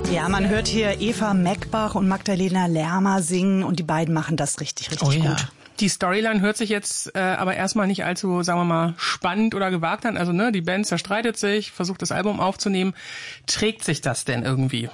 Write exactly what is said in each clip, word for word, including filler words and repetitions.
Ja, man hört hier Eva Meckbach und Magdalena Lerma singen und die beiden machen das richtig, richtig oh, gut. Ja. Die Storyline hört sich jetzt äh, aber erstmal nicht allzu, sagen wir mal, spannend oder gewagt an. Also ne, die Band zerstreitet sich, versucht das Album aufzunehmen. Trägt sich das denn irgendwie?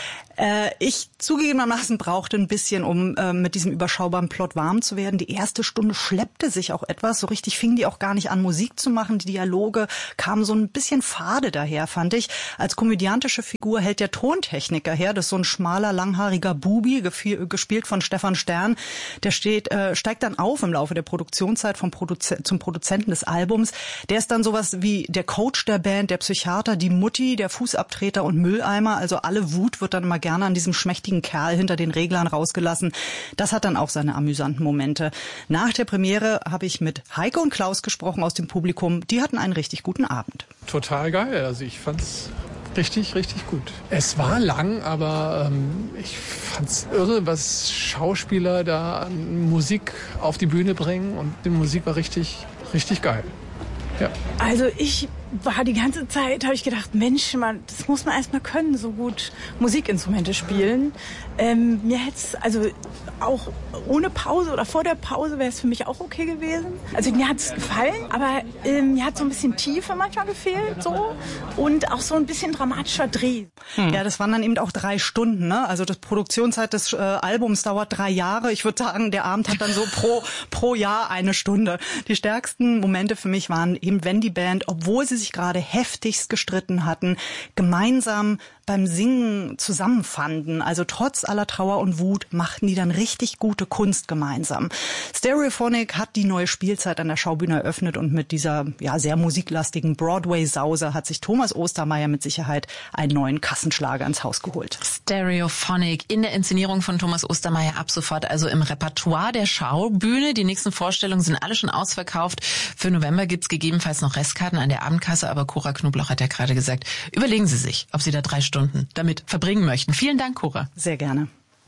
Äh, ich zugegebenermaßen brauchte ein bisschen, um äh, mit diesem überschaubaren Plot warm zu werden. Die erste Stunde schleppte sich auch etwas. So richtig fingen die auch gar nicht an, Musik zu machen. Die Dialoge kamen so ein bisschen fade daher, fand ich. Als komödiantische Figur hält der Tontechniker her. Das ist so ein schmaler, langhaariger Bubi, gefiel, gespielt von Stefan Stern. Der steht, äh, steigt dann auf im Laufe der Produktionszeit vom Produze- zum Produzenten des Albums. Der ist dann sowas wie der Coach der Band, der Psychiater, die Mutti, der Fußabtreter und Mülleimer. Also alle Wut wird dann immer gerne an diesem schmächtigen Kerl hinter den Reglern rausgelassen. Das hat dann auch seine amüsanten Momente. Nach der Premiere habe ich mit Heike und Klaus gesprochen aus dem Publikum. Die hatten einen richtig guten Abend. Total geil. Also ich fand's richtig, richtig gut. Es war lang, aber ähm, ich fand's irre, was Schauspieler da an Musik auf die Bühne bringen. Und die Musik war richtig, richtig geil. Ja. Also ich war die ganze Zeit, habe ich gedacht, Mensch, man, das muss man erstmal können, so gut Musikinstrumente spielen. Ähm, mir hätte es, also auch ohne Pause oder vor der Pause wäre es für mich auch okay gewesen. Also mir hat es gefallen, aber ähm, mir hat so ein bisschen Tiefe manchmal gefehlt, so, und auch so ein bisschen dramatischer Dreh. Hm. Ja, das waren dann eben auch drei Stunden, ne? Also die Produktionszeit des äh, Albums dauert drei Jahre. Ich würde sagen, der Abend hat dann so pro pro Jahr eine Stunde. Die stärksten Momente für mich waren eben, wenn die Band, obwohl sie sich gerade heftigst gestritten hatten, gemeinsam beim Singen zusammenfanden. Also trotz aller Trauer und Wut machten die dann richtig gute Kunst gemeinsam. Stereophonic hat die neue Spielzeit an der Schaubühne eröffnet und mit dieser ja sehr musiklastigen Broadway-Sause hat sich Thomas Ostermeier mit Sicherheit einen neuen Kassenschlager ins Haus geholt. Stereophonic in der Inszenierung von Thomas Ostermeier ab sofort, also im Repertoire der Schaubühne. Die nächsten Vorstellungen sind alle schon ausverkauft. Für November gibt's gegebenenfalls noch Restkarten an der Abendkasse, aber Cora Knoblauch hat ja gerade gesagt, überlegen Sie sich, ob Sie da drei Stunden damit verbringen möchten. Vielen Dank, Cora. Sehr gerne.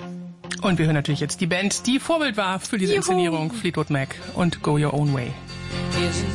Und wir hören natürlich jetzt die Band, die Vorbild war für diese Juhu. Inszenierung, Fleetwood Mac und Go Your Own Way.